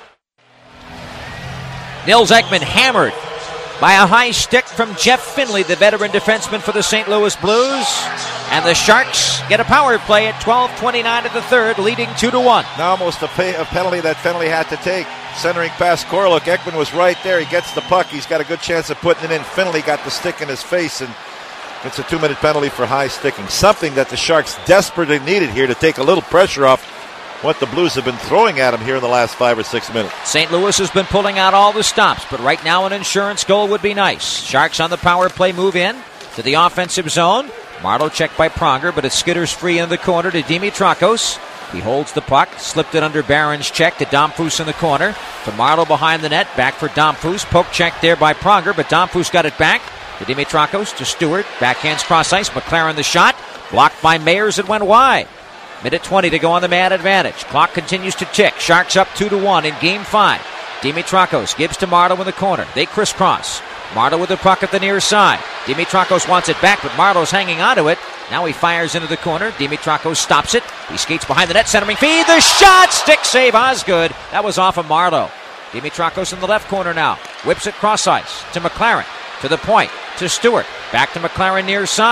Nils Ekman hammered by a high stick from Jeff Finley, the veteran defenseman for the Saint Louis Blues. And the Sharks get a power play at twelve twenty-nine of the third, leading two to one. Now almost a, pay, a penalty that Finley had to take. Centering past Korluk. Ekman was right there. He gets the puck. He's got a good chance of putting it in. Finley got the stick in his face, and it's a two-minute penalty for high sticking. Something that the Sharks desperately needed here to take a little pressure off what the Blues have been throwing at them here in the last five or six minutes. Saint Louis has been pulling out all the stops, but right now an insurance goal would be nice. Sharks on the power play move in to the offensive zone. Marleau checked by Pronger, but it skitters free in the corner to Dimitrakos. He holds the puck, slipped it under Barron's check to Domfus in the corner. To Marleau behind the net, back for Domfus. Poke check there by Pronger, but Domfus got it back. To Dimitrakos, to Stewart, backhands cross ice, McLaren the shot, blocked by Mayers, it went wide. Minute twenty to go on the man advantage. Clock continues to tick. Sharks up two to one in game five. Dimitrakos gives to Marleau in the corner. They crisscross. Marleau with the puck at the near side. Dimitrakos wants it back, but Marleau's hanging onto it. Now he fires into the corner. Dimitrakos stops it. He skates behind the net, centering feed. The shot! Stick save, Osgood. That was off of Marleau. Dimitrakos in the left corner now. Whips it cross ice to McLaren. To the point. To Stewart. Back to McLaren near side.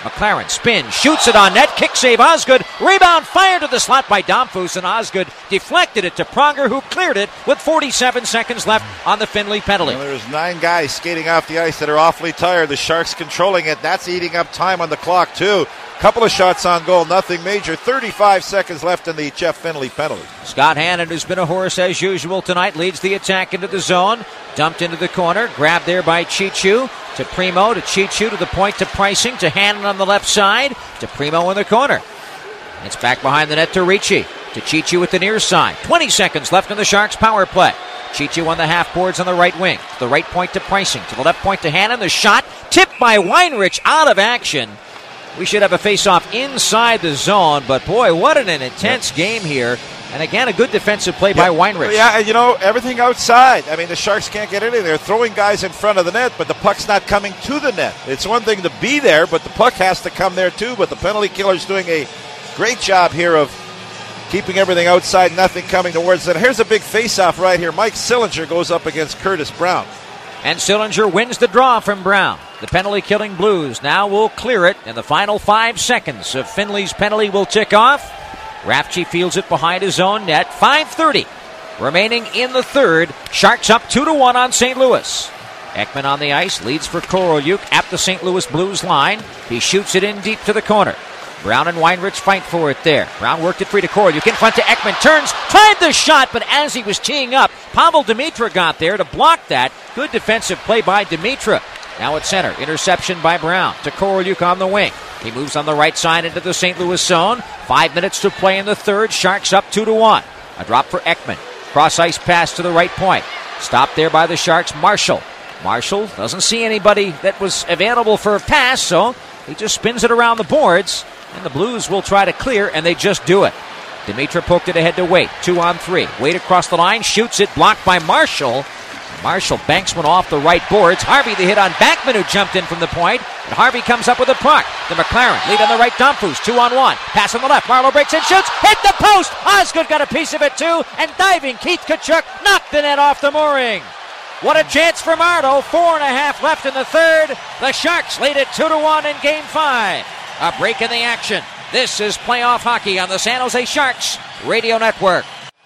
McLaren spins, shoots it on net, kick save Osgood, rebound fired to the slot by Domfus, and Osgood deflected it to Pronger, who cleared it with forty-seven seconds left on the Finley penalty. Well, there's nine guys skating off the ice that are awfully tired. The Sharks controlling it. That's eating up time on the clock, too. Couple of shots on goal, nothing major. thirty-five seconds left in the Jeff Finley penalty. Scott Hannon, who's been a horse as usual tonight, leads the attack into the zone. Dumped into the corner, grabbed there by Chichu. To Primo, to Chichu, to the point, to Pricing, to Hannon on the left side, to Primo in the corner. It's back behind the net to Ricci. To Chichu with the near side. twenty seconds left in the Sharks' power play. Chichu on the half boards on the right wing. To the right point to Pricing. To the left point to Hannon. The shot tipped by Weinrich, out of action. We should have a face-off inside the zone, but boy, what an intense game here. And again, a good defensive play yeah, by Weinrich. Yeah, and you know, everything outside. I mean, the Sharks can't get anything. They're throwing guys in front of the net, but the puck's not coming to the net. It's one thing to be there, but the puck has to come there too. But the penalty killer's doing a great job here of keeping everything outside, nothing coming towards it. Here's a big face-off right here. Mike Sillinger goes up against Curtis Brown. And Sillinger wins the draw from Brown. The penalty-killing Blues now will clear it, and the final five seconds of Finley's penalty will tick off. Rafchi fields it behind his own net. five thirty remaining in the third. Sharks up two to one on Saint Louis. Ekman on the ice, leads for Korolyuk at the Saint Louis Blues line. He shoots it in deep to the corner. Brown and Weinrich fight for it there. Brown worked it free to Korolyuk. In front to Ekman. Turns, tried the shot, but as he was teeing up, Pavel Dimitra got there to block that. Good defensive play by Dimitra. Now at center. Interception by Brown to Korolyuk on the wing. He moves on the right side into the Saint Louis zone. Five minutes to play in the third. Sharks up two to one. A drop for Ekman. Cross ice pass to the right point. Stopped there by the Sharks. Marshall. Marshall doesn't see anybody that was available for a pass, so he just spins it around the boards. And the Blues will try to clear, and they just do it. Dimitra poked it ahead to Waite. Two on three. Waite across the line, shoots it, blocked by Marshall. Marshall banks one off the right boards. Harvey the hit on Backman, who jumped in from the point. And Harvey comes up with a puck. The McLaren lead on the right. Domfus, two on one. Pass on the left. Marleau breaks and shoots. Hit the post. Osgood got a piece of it too. And diving Keith Tkachuk knocked the net off the mooring. What a chance for Marleau. Four and a half left in the third. The Sharks lead it two to one in game five. A break in the action. This is playoff hockey on the San Jose Sharks Radio Network.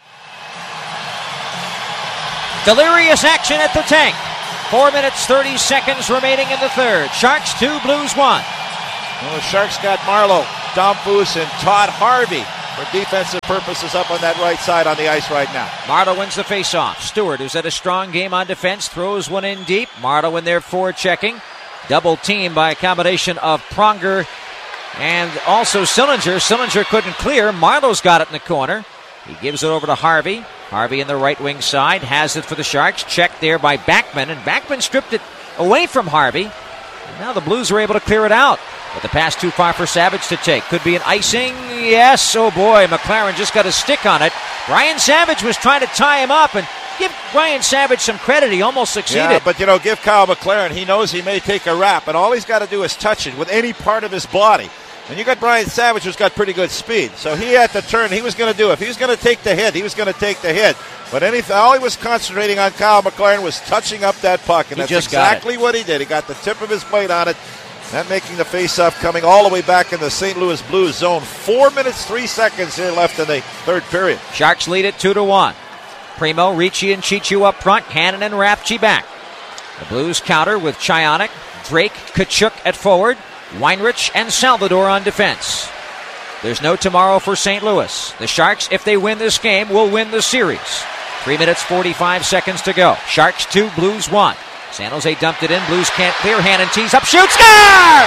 Delirious action at the tank. Four minutes, thirty seconds remaining in the third. Sharks two, Blues one. Well, the Sharks got Marleau, Domfus, and Todd Harvey for defensive purposes up on that right side on the ice right now. Marleau wins the faceoff. Stewart, who's had a strong game on defense, throws one in deep. Marleau in there forechecking. Double team by a combination of Pronger and also Sillinger. Sillinger couldn't clear. Marleau's got it in the corner. He gives it over to Harvey. Harvey in the right wing side has it for the Sharks. Checked there by Backman, and Backman stripped it away from Harvey. And now the Blues are able to clear it out. But the pass too far for Savage to take. Could be an icing. Yes. Oh boy, McLaren just got a stick on it. Brian Savage was trying to tie him up, and give Brian Savage some credit. He almost succeeded. Yeah, but you know, give Kyle McLaren, he knows he may take a wrap, and all he's got to do is touch it with any part of his body. And you got Brian Savage, who's got pretty good speed. So he had to turn. He was going to do it. If he was going to take the hit, he was going to take the hit. But anything, all he was concentrating on, Kyle McLaren, was touching up that puck. And he that's just exactly what he did. He got the tip of his blade on it. That making the face-off coming all the way back in the Saint Louis Blues zone. Four minutes, three seconds here left in the third period. Sharks lead it two to one. Primo, Ricci, and Chichu up front. Hannon and Rafchi back. The Blues counter with Chionik, Drake, Tkachuk at forward. Weinrich and Salvador on defense. There's no tomorrow for Saint Louis. The Sharks, if they win this game, will win the series. Three minutes, forty-five seconds to go. Sharks two, Blues one. San Jose dumped it in. Blues can't clear. Hannon tees up, shoots, score!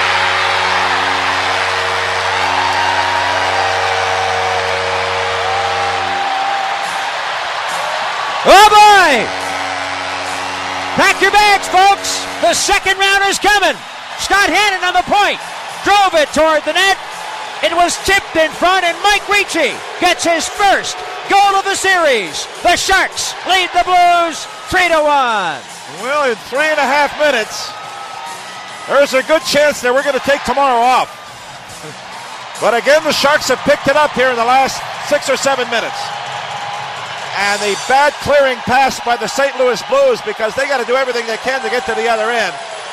Oh boy! Pack your bags, folks. The second rounder's coming. Scott Hannon on the point. Drove it toward the net. It was tipped in front, and Mike Ricci gets his first goal of the series. The Sharks lead the Blues three to one. Well, in three and a half minutes, there's a good chance that we're going to take tomorrow off. But again, the Sharks have picked it up here in the last six or seven minutes. And the bad clearing pass by the Saint Louis Blues, because they got to do everything they can to get to the other end.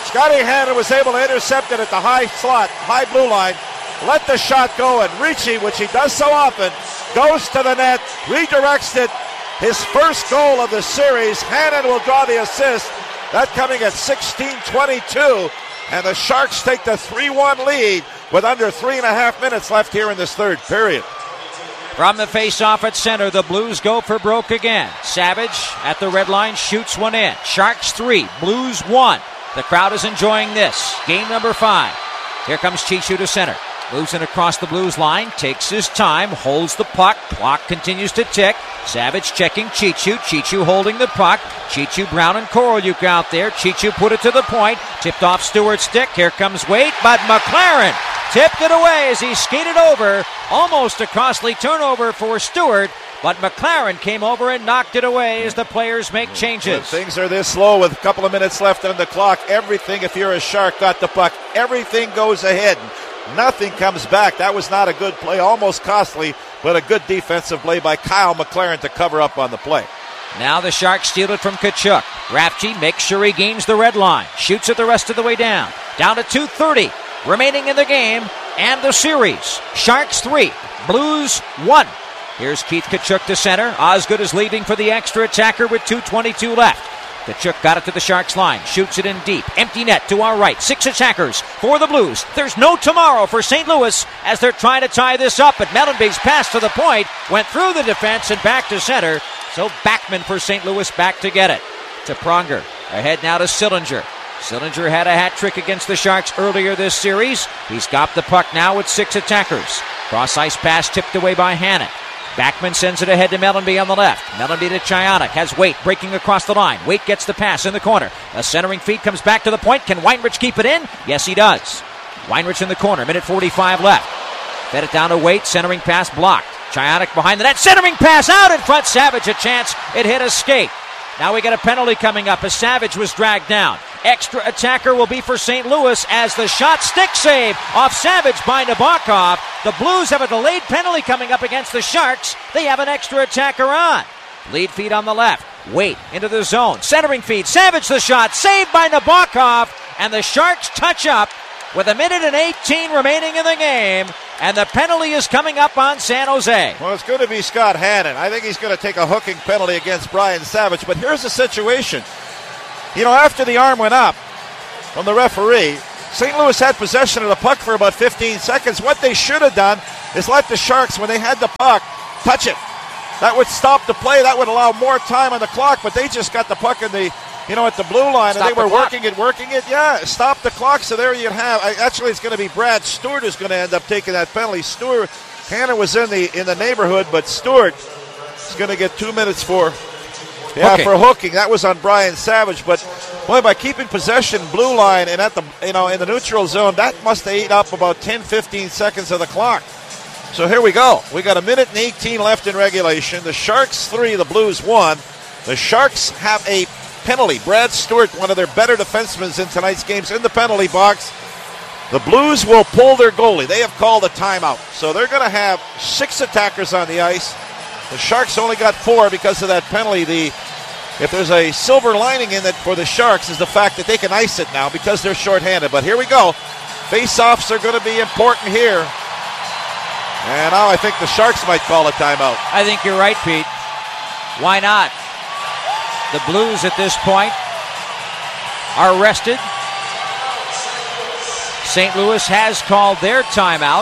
Scotty Hannon was able to intercept it at the high slot, high blue line, let the shot go, and Ricci, which he does so often, goes to the net, redirects it. His first goal of the series. Hannon will draw the assist. That coming at sixteen twenty-two, and the Sharks take the three one lead with under three and a half minutes left here in this third period. From the face-off at center, the Blues go for broke again. Savage at the red line shoots one in. Sharks three, Blues one. The crowd is enjoying this. Game number five. Here comes Chichu to center. Moves in across the Blues line, takes his time, holds the puck. Clock continues to tick. Savage checking Chichu. Chichu holding the puck. Chichu, Brown, and Korolyuk out there. Chichu put it to the point. Tipped off Stewart's stick. Here comes Waite, but McLaren tipped it away as he skated over. Almost a costly turnover for Stewart, but McLaren came over and knocked it away as the players make changes. When things are this slow with a couple of minutes left on the clock, everything, if you're a Shark, got the puck, everything goes ahead. Nothing comes back. That was not a good play, almost costly, but a good defensive play by Kyle McLaren to cover up on the play. Now the Sharks steal it from Tkachuk. Rafchi makes sure he gains the red line. Shoots it the rest of the way down. Down to two thirty remaining in the game and the series. Sharks three, Blues one. Here's Keith Tkachuk to center. Osgood is leaving for the extra attacker with two twenty-two left. Tkachuk got it to the Sharks line. Shoots it in deep. Empty net to our right. Six attackers for the Blues. There's no tomorrow for Saint Louis as they're trying to tie this up. But Mellenby's pass to the point went through the defense and back to center. So Backman for Saint Louis back to get it. To Pronger. Ahead now to Sillinger. Sillinger had a hat trick against the Sharks earlier this series. He's got the puck now with six attackers. Cross-ice pass tipped away by Hannon. Backman sends it ahead to Mellenby on the left. Mellenby to Chionic. Has Waite breaking across the line. Waite gets the pass in the corner. A centering feed comes back to the point. Can Weinrich keep it in? Yes, he does. Weinrich in the corner. Minute forty-five left. Fed it down to Waite. Centering pass blocked. Chionic behind the net. Centering pass out in front. Savage a chance. It hit a skate. Now we got a penalty coming up as Savage was dragged down. Extra attacker will be for Saint Louis as the shot stick save off Savage by Nabokov. The Blues have a delayed penalty coming up against the Sharks. They have an extra attacker on. Lead feed on the left. Waite into the zone. Centering feed. Savage the shot. Saved by Nabokov. And the Sharks touch up with a minute and eighteen remaining in the game. And the penalty is coming up on San Jose. Well, it's going to be Scott Hannon. I think he's going to take a hooking penalty against Brian Savage. But here's the situation. You know, after the arm went up from the referee, Saint Louis had possession of the puck for about fifteen seconds. What they should have done is let the Sharks, when they had the puck, touch it. That would stop the play. That would allow more time on the clock, but they just got the puck in the, you know, at the blue line, Stop and they were the working it, working it. Yeah, stop the clock, so there you have. Actually, it's going to be Brad Stewart who's going to end up taking that penalty. Stewart, Hannon was in the in the neighborhood, but Stewart is going to get two minutes for, yeah, okay. for hooking. That was on Brian Savage, but boy, by keeping possession blue line and at the, you know, in the neutral zone, that must have eaten up about ten, fifteen seconds of the clock. So here we go. We got a minute and eighteen left in regulation. The Sharks three, the Blues one. The Sharks have a penalty. Brad Stewart, one of their better defensemen in tonight's games, in the penalty box. The Blues will pull their goalie. They have called a timeout. So they're going to have six attackers on the ice. The Sharks only got four because of that penalty. The If there's a silver lining in it for the Sharks is the fact that they can ice it now because they're shorthanded. But here we go. Face-offs are going to be important here. And now I think the Sharks might call a timeout. I think you're right, Pete. Why not? The Blues at this point are rested. Saint Louis has called their timeout.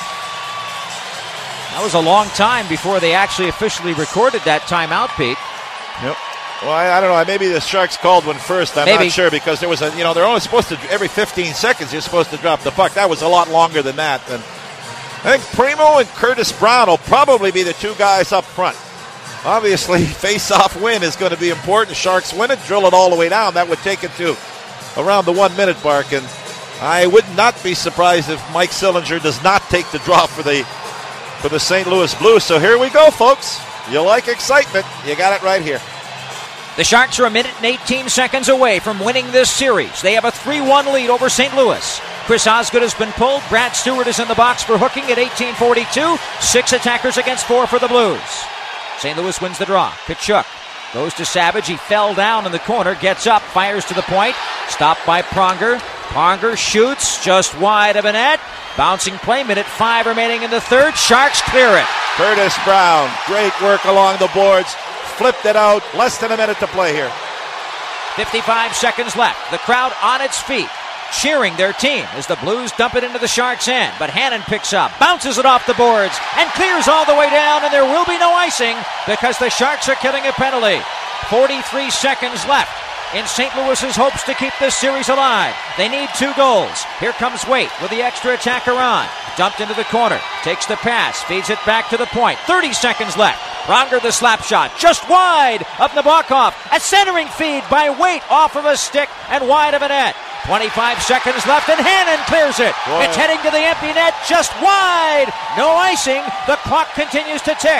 That was a long time before they actually officially recorded that timeout, Pete. Yep. Well, I, I don't know. Maybe the Sharks called one first. I'm Maybe. not sure because there was a, you know, they're only supposed to, every fifteen seconds, you're supposed to drop the puck. That was a lot longer than that. And I think Primo and Curtis Brown will probably be the two guys up front. Obviously, face-off win is going to be important. Sharks win it, drill it all the way down. That would take it to around the one-minute mark. And I would not be surprised if Mike Sillinger does not take the drop for the for the Saint Louis Blues. So here we go, folks. You like excitement. You got it right here. The Sharks are a minute and eighteen seconds away from winning this series. They have a three one lead over Saint Louis. Chris Osgood has been pulled. Brad Stewart is in the box for hooking at eighteen forty-two. Six attackers against four for the Blues. Saint Louis wins the draw. Tkachuk Goes to Savage. He fell down in the corner. Gets up. Fires to the point. Stopped by Pronger. Pronger shoots just wide of a net. Bouncing play. Minute five remaining in the third. Sharks clear it. Curtis Brown. Great work along the boards. Flipped it out. Less than a minute to play here. fifty-five seconds left. The crowd on its feet, cheering their team as the Blues dump it into the Sharks' end. But Hannon picks up, bounces it off the boards, and clears all the way down, and there will be no icing because the Sharks are killing a penalty. forty-three seconds left in Saint Louis's hopes to keep this series alive. They need two goals. Here comes Waite with the extra attacker on. Dumped into the corner, takes the pass, feeds it back to the point. thirty seconds left. Pronger the slap shot, just wide of Nabokov. A centering feed by Waite off of a stick and wide of a net. twenty-five seconds left and Hannon clears it. Boy. It's heading to the empty net, just wide. No icing. The clock continues to tick.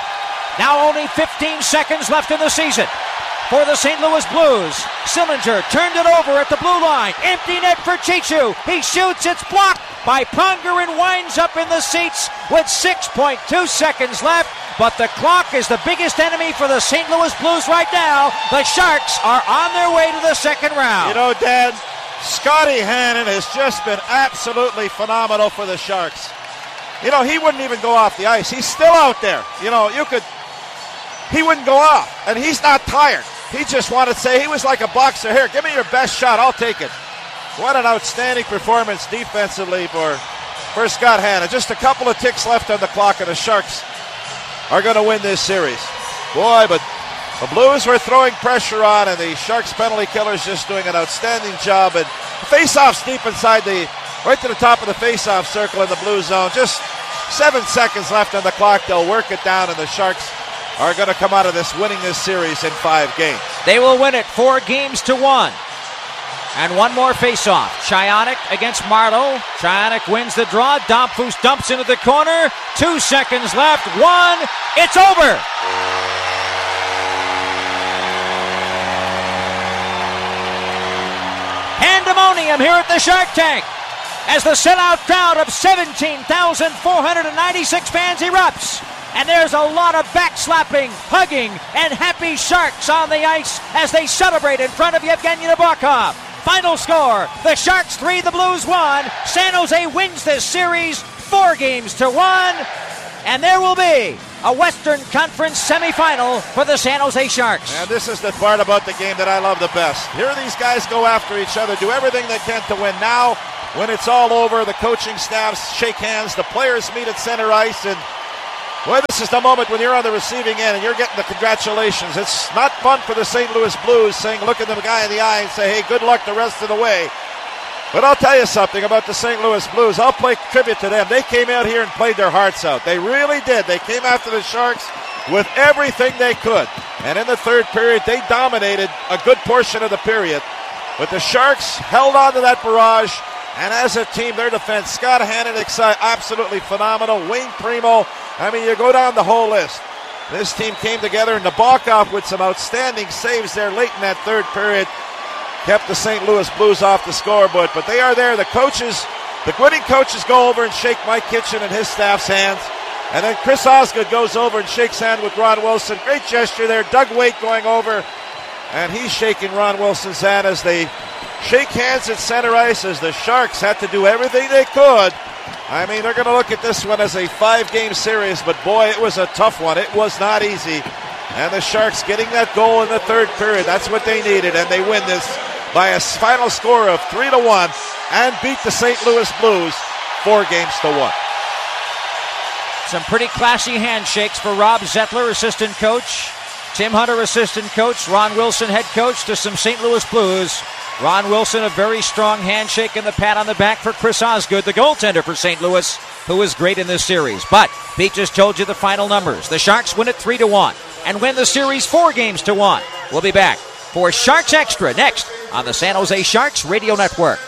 Now only fifteen seconds left in the season. For the Saint Louis Blues, Sillinger turned it over at the blue line. Empty net for Chichu. He shoots. It's blocked by Pronger and winds up in the seats with six point two seconds left. But the clock is the biggest enemy for the Saint Louis Blues right now. The Sharks are on their way to the second round. You know, Dad, Scotty Hannon has just been absolutely phenomenal for the Sharks. You know, he wouldn't even go off the ice. He's still out there. You know, you could... He wouldn't go off, and he's not tired. He just wanted to say, he was like a boxer. Here, give me your best shot. I'll take it. What an outstanding performance defensively for, for Scott Hannon. Just a couple of ticks left on the clock, and the Sharks are going to win this series. Boy, but the Blues were throwing pressure on, and the Sharks penalty killers just doing an outstanding job. And face-offs deep inside the, right to the top of the face-off circle in the blue zone. Just seven seconds left on the clock. They'll work it down, and the Sharks are going to come out of this winning this series in five games. They will win it four games to one. And one more face-off. Chionik against Marleau. Chionik wins the draw. Domfus dumps into the corner. Two seconds left. One. It's over. Pandemonium here at the Shark Tank as the sellout crowd of seventeen thousand four hundred ninety-six fans erupts. And there's a lot of backslapping, hugging, and happy Sharks on the ice as they celebrate in front of Yevgeny Nabokov. Final score, the Sharks three, the Blues one. San Jose wins this series four games to one. And there will be a Western Conference semifinal for the San Jose Sharks. And this is the part about the game that I love the best. Here these guys go after each other, do everything they can to win. Now, when it's all over, the coaching staffs shake hands, the players meet at center ice, and well, this is the moment when you're on the receiving end and you're getting the congratulations. It's not fun for the Saint Louis Blues saying, look at the guy in the eye and say, hey, good luck the rest of the way. But I'll tell you something about the Saint Louis Blues. I'll play tribute to them. They came out here and played their hearts out. They really did. They came after the Sharks with everything they could. And in the third period, they dominated a good portion of the period. But the Sharks held on to that barrage. And as a team, their defense, Scott Hannon, absolutely phenomenal. Wayne Primo, I mean, you go down the whole list. This team came together, and Nabokov with some outstanding saves there late in that third period kept the Saint Louis Blues off the scoreboard. But they are there. The coaches, the winning coaches go over and shake Mike Kitchen and his staff's hands. And then Chris Osgood goes over and shakes hand with Ron Wilson. Great gesture there. Doug Waite going over, and he's shaking Ron Wilson's hand as they shake hands at center ice as the Sharks had to do everything they could. I mean, they're going to look at this one as a five-game series, but boy, it was a tough one. It was not easy. And the Sharks getting that goal in the third period, that's what they needed, and they win this by a final score of three to one and beat the Saint Louis Blues four games to one. Some pretty classy handshakes for Rob Zettler, assistant coach. Tim Hunter, assistant coach. Ron Wilson, head coach, to some Saint Louis Blues. Ron Wilson, a very strong handshake and the pat on the back for Chris Osgood, the goaltender for Saint Louis, who was great in this series. But Pete just told you the final numbers. The Sharks win it three to one and win the series four games to one. We'll be back for Sharks Extra next on the San Jose Sharks Radio Network.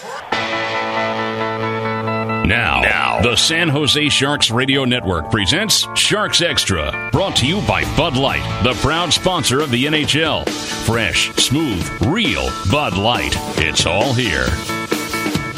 Now, now, the San Jose Sharks Radio Network presents Sharks Extra, brought to you by Bud Light, the proud sponsor of the N H L. Fresh, smooth, real Bud Light. It's all here.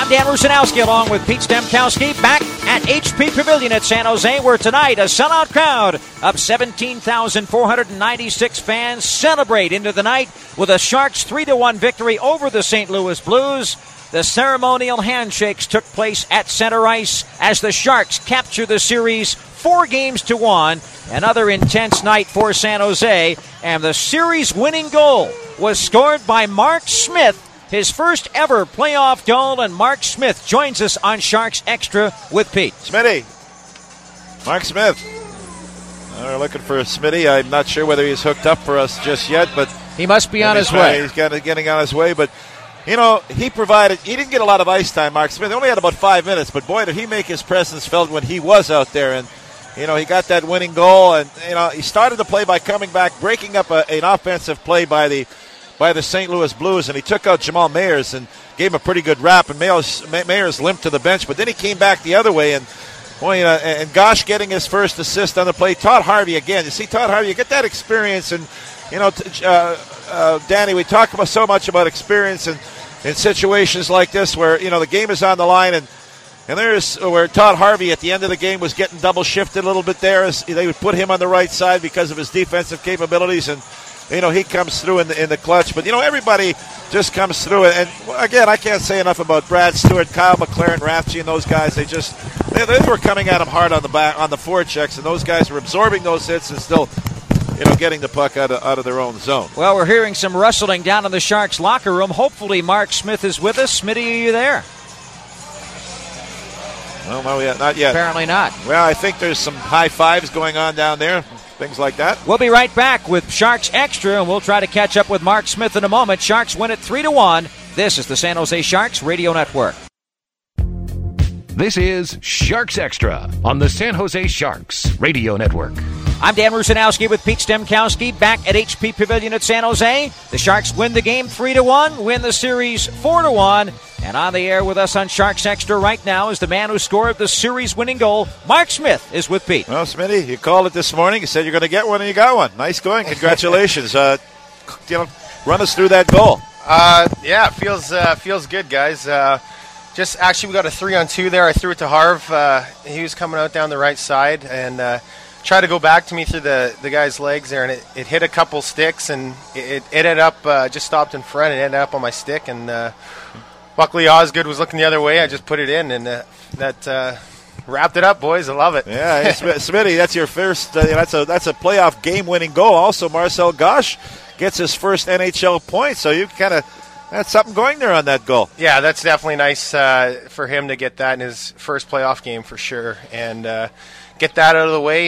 I'm Dan Rusanowski along with Pete Stemkowski back at H P Pavilion at San Jose, where tonight a sellout crowd of seventeen thousand four hundred ninety-six fans celebrate into the night with a Sharks three to one victory over the Saint Louis Blues. The ceremonial handshakes took place at center ice as the Sharks capture the series four games to one. Another intense night for San Jose, and the series winning goal was scored by Mark Smith, his first ever playoff goal, and Mark Smith joins us on Sharks Extra with Pete. Smitty. Mark Smith. We're looking for Smitty. I'm not sure whether he's hooked up for us just yet, but he must be on his way. He's getting on his way, but you know, he provided, he didn't get a lot of ice time, Mark Smith. He only had about five minutes, but boy, did he make his presence felt when he was out there. And, you know, he got that winning goal, and, you know, he started the play by coming back, breaking up a, an offensive play by the by the Saint Louis Blues, and he took out Jamal Mayers and gave him a pretty good rap, and Mayers, Mayers limped to the bench, but then he came back the other way, and, boy, you know, and Gosh getting his first assist on the play. Todd Harvey again. You see, Todd Harvey, you get that experience, and, you know, uh, uh, Danny, we talk about so much about experience and in situations like this where, you know, the game is on the line, and and there's where Todd Harvey at the end of the game was getting double shifted a little bit there as they would put him on the right side because of his defensive capabilities, and, you know, he comes through in the, in the clutch. But, you know, everybody just comes through. And, again, I can't say enough about Brad Stewart, Kyle McLaren, Rafchi, and those guys. They just they, they were coming at him hard on the back, on the forechecks, and those guys were absorbing those hits and still, you know, getting the puck out of, out of their own zone. Well, we're hearing some rustling down in the Sharks locker room. Hopefully Mark Smith is with us. Smitty, are you there? Well, no, yet, not yet. Apparently not. Well, I think there's some high fives going on down there, things like that. We'll be right back with Sharks Extra, and we'll try to catch up with Mark Smith in a moment. Sharks win it three to one. This is the San Jose Sharks Radio Network. This is Sharks Extra on the San Jose Sharks Radio Network. I'm Dan Rusanowski with Pete Stemkowski back at H P Pavilion at San Jose. The Sharks win the game three to one, win the series four to one. And on the air with us on Sharks Extra right now is the man who scored the series-winning goal. Mark Smith is with Pete. Well, Smitty, you called it this morning. You said you're going to get one, and you got one. Nice going. Congratulations. uh, you know, run us through that goal. Uh, yeah, it feels uh, feels good, guys. Uh, just actually, we got a three on two there. I threw it to Harv. Uh, he was coming out down the right side and uh, tried to go back to me through the, the guy's legs there, and it, it hit a couple sticks, and it, it ended up uh, just stopped in front and ended up on my stick. And uh, luckily, Osgood was looking the other way. I just put it in, and uh, that uh, wrapped it up, boys. I love it. Yeah, hey, Smitty, that's your first. Uh, that's a that's a playoff game-winning goal. Also, Marcel Gosh gets his first N H L point, so you kind of that's something going there on that goal. Yeah, that's definitely nice uh, for him to get that in his first playoff game for sure, and uh, get that out of the way.